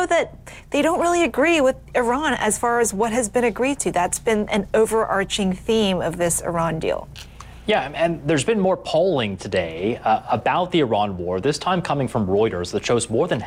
show that they don't really agree with Iran as far as what has been agreed to. That's been an overarching theme of this Iran deal. Yeah, and there's been more polling today about the Iran war, this time coming from Reuters, that shows more than